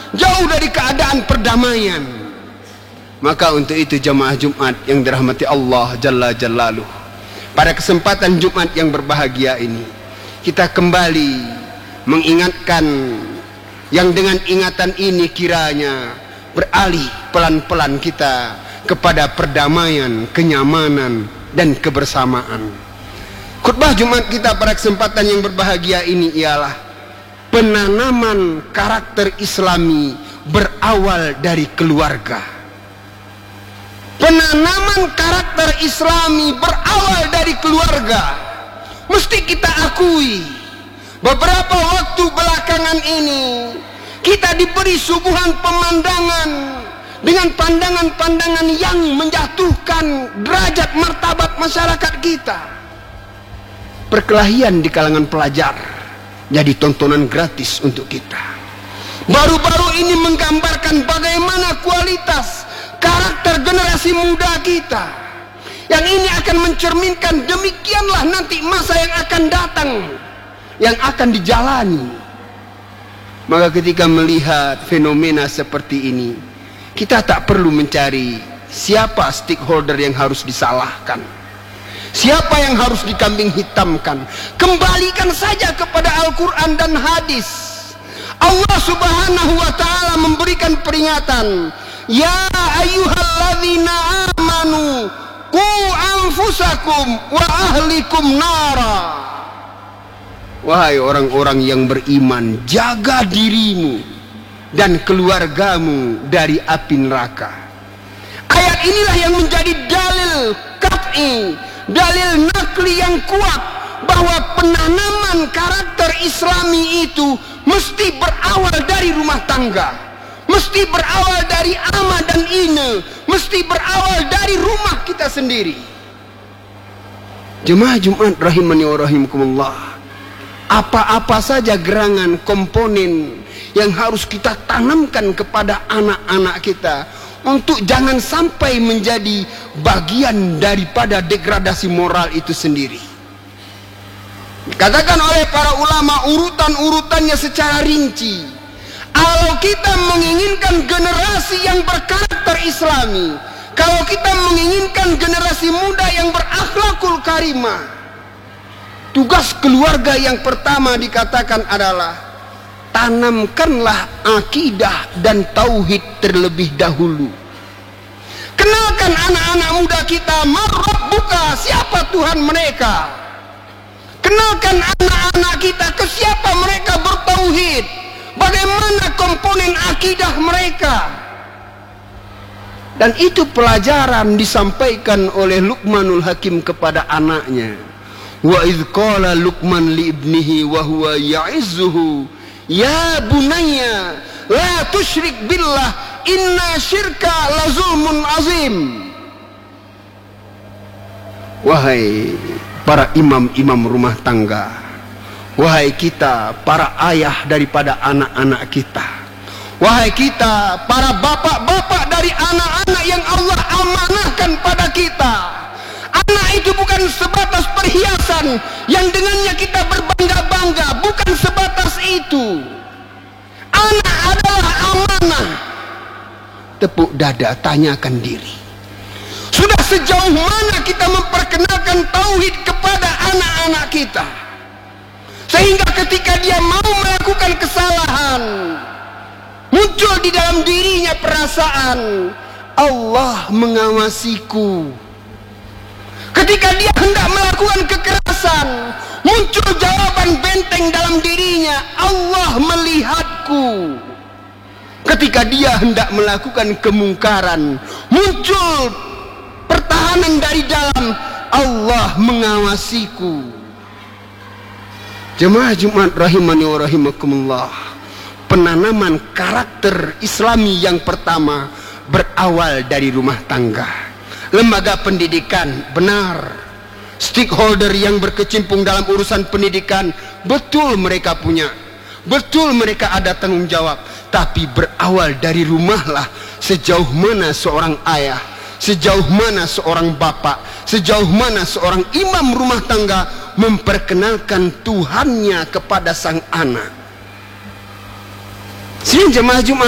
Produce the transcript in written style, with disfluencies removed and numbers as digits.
jauh dari keadaan perdamaian. Maka untuk itu jamaah Jumat yang dirahmati Allah Jalla Jalaluh, pada kesempatan Jumat yang berbahagia ini, kita kembali mengingatkan yang dengan ingatan ini kiranya beralih pelan-pelan kita kepada perdamaian, kenyamanan, dan kebersamaan. Khutbah Jumat kita pada kesempatan yang berbahagia ini ialah penanaman karakter Islami berawal dari keluarga. Penanaman karakter Islami berawal dari keluarga. Mesti kita akui, beberapa waktu belakangan ini kita diberi suguhan pemandangan dengan pandangan-pandangan yang menjatuhkan derajat martabat masyarakat kita. Perkelahian di kalangan pelajar jadi tontonan gratis untuk kita. Baru-baru ini menggambarkan bagaimana kualitas karakter generasi muda kita, yang ini akan mencerminkan demikianlah nanti masa yang akan datang, yang akan dijalani. Maka ketika melihat fenomena seperti ini, kita tak perlu mencari siapa stakeholder yang harus disalahkan, siapa yang harus dikambing hitamkan. Kembalikan saja kepada Al-Quran dan hadis. Allah Subhanahu wa ta'ala memberikan peringatan, ya ayyuhalladzina amanu qu anfusakum wa ahlikum nara. Wahai orang-orang yang beriman, jaga dirimu dan keluargamu dari api neraka. Ayat inilah yang menjadi dalil qat'i, dalil nakli yang kuat bahwa penanaman karakter Islami itu mesti berawal dari rumah tangga, mesti berawal dari ama dan ine, mesti berawal dari rumah kita sendiri. Jemaah Jumat rahimani wa rahimakumullah, apa-apa saja gerangan komponen yang harus kita tanamkan kepada anak-anak kita untuk jangan sampai menjadi bagian daripada degradasi moral itu sendiri. Dikatakan oleh para ulama urutan-urutannya secara rinci. Kalau kita menginginkan generasi yang berkarakter Islami, kalau kita menginginkan generasi muda yang berakhlakul karimah, tugas keluarga yang pertama dikatakan adalah tanamkanlah akidah dan tauhid terlebih dahulu. Kenalkan anak-anak muda kita, Rabbuka, siapa Tuhan mereka. Kenalkan anak-anak kita ke siapa mereka bertauhid, bagaimana komponen akidah mereka. Dan itu pelajaran disampaikan oleh Luqmanul Hakim kepada anaknya. Wa idh qala Luqman li ibnihi wa huwa ya'izzuhu ya bunayya la tusyrik billah inna syirka la zulmun azim. Wahai para imam-imam rumah tangga, wahai kita para ayah daripada anak-anak kita, wahai kita para bapak-bapak dari anak-anak yang Allah amanahkan pada kita. Anak itu bukan sebatas perhiasan yang dengannya kita berbangga-bangga, bukan sebatas itu. Anak adalah amanah. Tepuk dada, tanyakan diri, sudah sejauh mana kita memperkenalkan tauhid kepada anak-anak kita, sehingga ketika dia mau melakukan kesalahan, muncul di dalam dirinya perasaan Allah mengawasiku. Ketika dia hendak melakukan kekerasan, muncul jawaban benteng dalam dirinya, Allah melihatku. Ketika dia hendak melakukan kemungkaran, muncul pertahanan dari dalam, Allah mengawasiku. Jemaah Jumat rahimani wa rahimakumullah, penanaman karakter Islami yang pertama berawal dari rumah tangga. Lembaga pendidikan, benar, stakeholder yang berkecimpung dalam urusan pendidikan, betul mereka punya, betul mereka ada tanggung jawab. Tapi berawal dari rumahlah sejauh mana seorang ayah, sejauh mana seorang bapak, sejauh mana seorang imam rumah tangga memperkenalkan Tuhannya kepada sang anak. Sini jemaah Jumat